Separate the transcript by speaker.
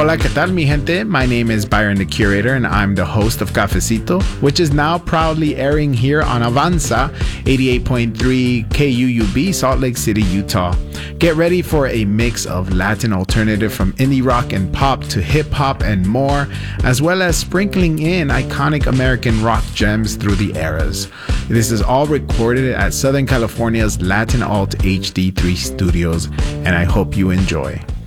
Speaker 1: Hola, ¿qué tal, mi gente? My name is Byron the Curator, and I'm the host of Cafecito, which is now proudly airing here on Avanza, 88.3 KUUB, Salt Lake City, Utah. Get ready for a mix of Latin alternative from indie rock and pop to hip-hop and more, as well as sprinkling in iconic American rock gems through the eras. This is all recorded at Southern California's Latin Alt HD3 Studios, and I hope you enjoy.